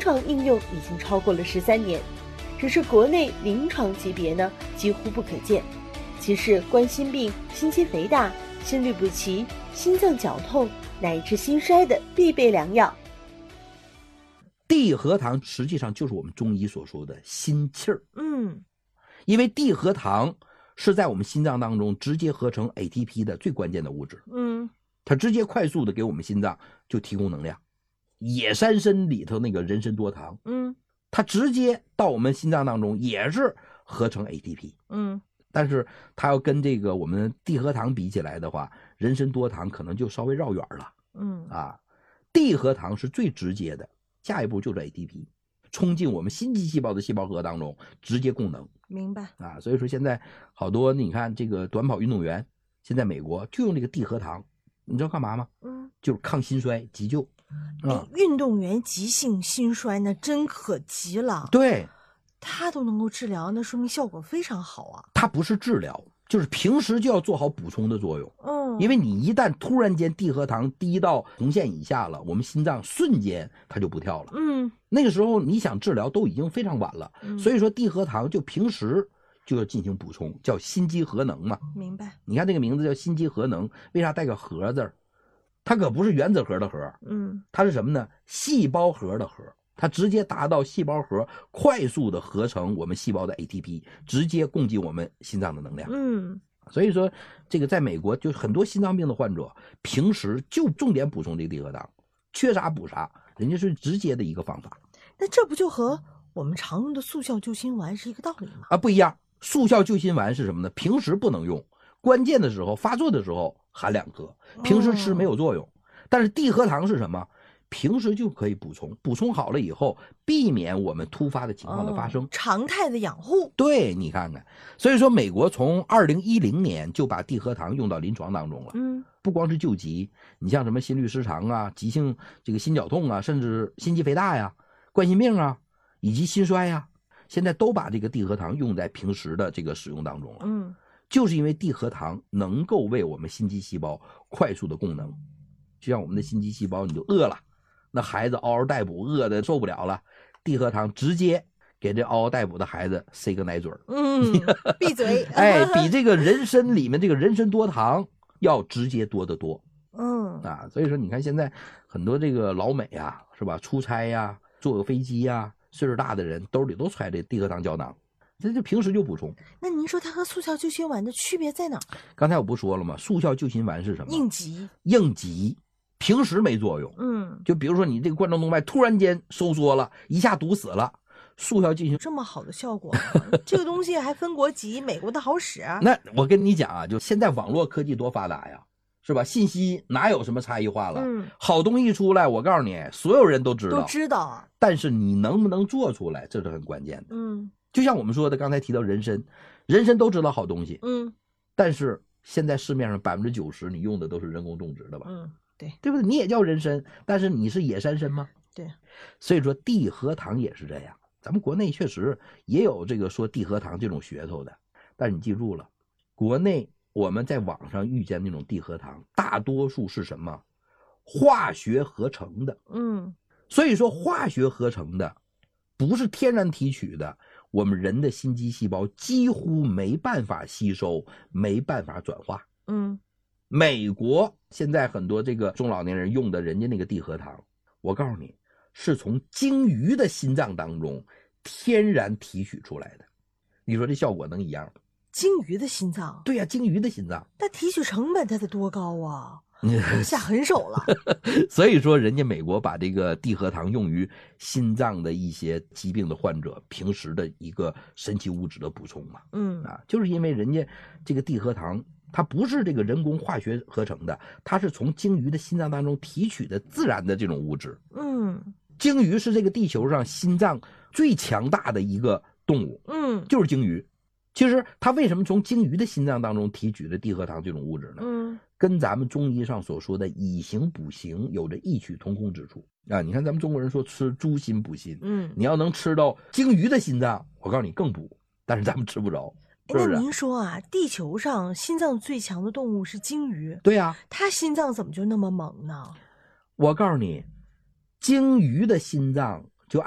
床应用已经超过了13年，只是国内临床级别呢几乎不可见。其是冠心病、心肌肥大、心律不齐、心脏绞痛乃至心衰的必备良药。 地核糖实际上就是我们中医所说的心气儿。因为地核糖是在我们心脏当中直接合成 ATP 的最关键的物质。它直接快速的给我们心脏就提供能量。野山参里头那个人参多糖，它直接到我们心脏当中也是合成 ATP。但是它要跟这个我们地核糖比起来的话，人参多糖可能就稍微绕远了。地核糖是最直接的，下一步就是 ATP 冲进我们心肌细胞的细胞核当中，直接供能。 明白所以说现在好多你看这个短跑运动员，现在美国就用这个地核糖，你知道干嘛吗？就是抗心衰急救。 运动员急性心衰那真可急了。 对， 它都能够治疗，那说明效果非常好啊。 它不是治疗，就是平时就要做好补充的作用。因为你一旦突然间地核糖低到红线以下了，我们心脏瞬间它就不跳了。那个时候你想治疗都已经非常晚了。所以说地核糖就平时就要进行补充，叫心肌核能嘛。 明白。 你看这个名字叫心肌核能，为啥带个核字儿？它可不是原子核的核，它是什么呢？细胞核的核。它直接达到细胞核快速的合成我们细胞的 ATP， 直接供给我们心脏的能量。所以说这个在美国就很多心脏病的患者平时就重点补充这个地核糖，缺啥补啥，人家是直接的一个方法。 那这不就和我们常用的速效救心丸是一个道理吗？ 不一样。速效救心丸是什么呢？平时不能用，关键的时候发作的时候含2颗，平时吃没有作用。但是地核糖是什么？平时就可以补充，补充好了以后避免我们突发的情况的发生。 常态的养护。对， 你看看。所以说美国从2010年就把地核糖用到临床当中了。不光是救急，你像什么心律失常啊、急性这个心绞痛啊，甚至心肌肥大呀、冠心病啊以及心衰呀，现在都把这个地核糖用在平时的这个使用当中了。就是因为地核糖能够为我们心肌细胞快速的供能。就像我们的心肌细胞，你就饿了，那孩子嗷嗷待哺，饿的受不了了，地核糖直接给这嗷嗷待哺的孩子塞个奶嘴儿， 闭嘴。 比这个人参里面这个人参多糖要直接多得多。所以说你看现在很多这个老美啊，是吧？出差呀，坐个飞机呀，岁数大的人兜里都揣这地核糖胶囊，这就平时就补充。 那您说它和速效救心丸的区别在哪？ 刚才我不说了吗？速效救心丸是什么？ 应急。 平时没作用。就比如说你这个冠状动脉突然间收缩了，一下堵死了，速效救心这么好的效果，这个东西还分国籍，美国的好使啊。 那我跟你讲啊，就现在网络科技多发达呀，是吧？信息哪有什么差异化了？好东西出来，我告诉你，所有人都知道。但是你能不能做出来，这是很关键的。就像我们说的，刚才提到人参都知道好东西。但是现在市面上90%你用的都是人工种植的吧？对不对？你也叫人参，但是你是野山参吗？ 对。 所以说地核糖也是这样，咱们国内确实也有这个说地核糖这种噱头的，但是你记住了，国内我们在网上遇见那种地核糖，大多数是什么？化学合成的。所以说化学合成的不是天然提取的，我们人的心肌细胞几乎没办法吸收，没办法转化。美国现在很多这个中老年人用的人家那个地核糖，我告诉你是从鲸鱼的心脏当中天然提取出来的，你说这效果能一样吗？ 鲸鱼的心脏？ 对呀，鲸鱼的心脏。 那提取成本它得多高啊？下狠手了。 所以说人家美国把这个地核糖用于心脏的一些疾病的患者平时的一个神奇物质的补充嘛。就是因为人家这个地核糖它不是这个人工化学合成的，它是从鲸鱼的心脏当中提取的自然的这种物质。鲸鱼是这个地球上心脏最强大的一个动物。就是鲸鱼。其实它为什么从鲸鱼的心脏当中提取的地核糖这种物质呢？跟咱们中医上所说的以形补形有着异曲同工之处啊！你看咱们中国人说吃猪心补心，你要能吃到鲸鱼的心脏，我告诉你更补，但是咱们吃不着。 那您说啊，地球上心脏最强的动物是鲸鱼。 对呀， 它心脏怎么就那么猛呢？ 我告诉你，鲸鱼的心脏